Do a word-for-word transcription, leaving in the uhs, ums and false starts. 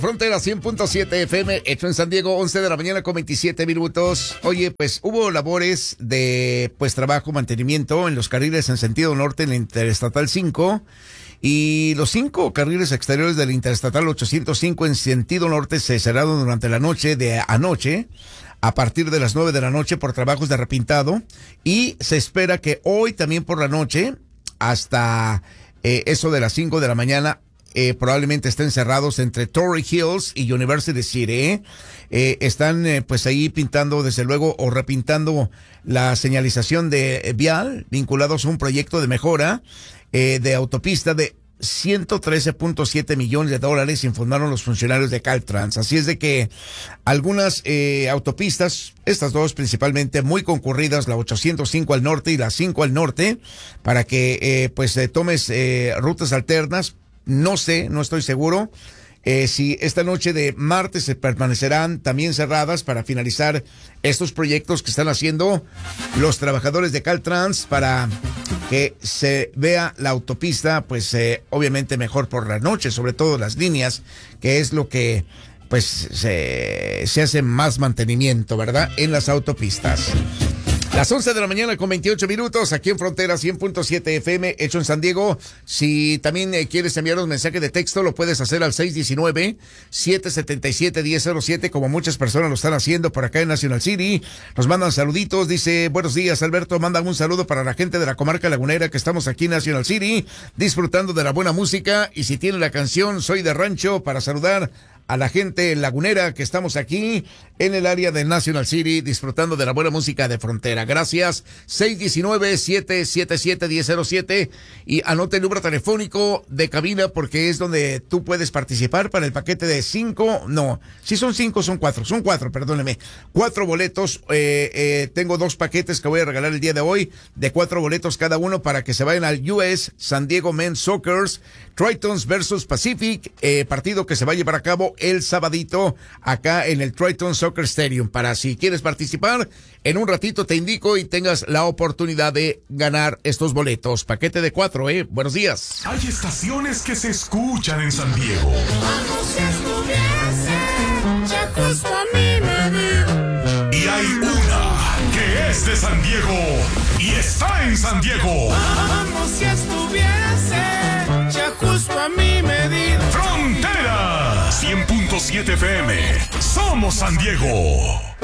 Frontera cien punto siete F M, hecho en San Diego, once de la mañana con veintisiete minutos. Oye, pues hubo labores de pues trabajo, mantenimiento en los carriles en sentido norte en la Interestatal cinco y los cinco carriles exteriores de la Interestatal ochocientos cinco en sentido norte se cerraron durante la noche de anoche a partir de las nueve de la noche por trabajos de repintado y se espera que hoy también por la noche hasta eh, eso de las cinco de la mañana Eh, probablemente estén cerrados entre Torrey Hills y University City. ¿eh? Eh, están eh, pues ahí pintando desde luego o repintando la señalización de eh, vial vinculados a un proyecto de mejora eh, de autopista de ciento trece punto siete millones de dólares, informaron los funcionarios de Caltrans. Así es de que algunas eh, autopistas, estas dos principalmente muy concurridas, la ochocientos cinco al norte y la cinco al norte, para que eh, pues eh, tomes eh, rutas alternas. No sé, no estoy seguro eh, si esta noche de martes se permanecerán también cerradas para finalizar estos proyectos que están haciendo los trabajadores de Caltrans para que se vea la autopista, pues eh, obviamente mejor por la noche, sobre todo las líneas, que es lo que pues se, se hace más mantenimiento, ¿verdad? En las autopistas. Las once de la mañana con veintiocho minutos, aquí en Frontera cien punto siete F M, hecho en San Diego. Si también eh, quieres enviarnos mensaje de texto, lo puedes hacer al seis uno nueve, siete siete siete, uno cero cero siete, como muchas personas lo están haciendo por acá en National City. Nos mandan saluditos, dice, buenos días, Alberto, mandan un saludo para la gente de la comarca lagunera que estamos aquí en National City, disfrutando de la buena música, y si tiene la canción Soy de Rancho, para saludar a la gente lagunera que estamos aquí en el área de National City disfrutando de la buena música de Frontera. Gracias. seis uno nueve, siete siete siete, uno cero cero siete y anote el número telefónico de cabina porque es donde tú puedes participar para el paquete de cinco, no, si son cinco son cuatro, son cuatro, perdóneme, cuatro boletos. Eh, eh, tengo dos paquetes que voy a regalar el día de hoy de cuatro boletos cada uno para que se vayan al U S San Diego Men's Soccer Tritons versus Pacific, eh, partido que se va a llevar a cabo el sabadito acá en el Triton Soccer Stadium. Para si quieres participar, en un ratito te indico y tengas la oportunidad de ganar estos boletos. Paquete de cuatro, ¿eh? Buenos días. Hay estaciones que se escuchan en San Diego. Vamos si estuviese, ya justo a mí me digo. Y hay una que es de San Diego y está en San Diego. Vamos si estuviese, ya justo a mí me digo. Frontera cien punto siete F M. Somos San Diego.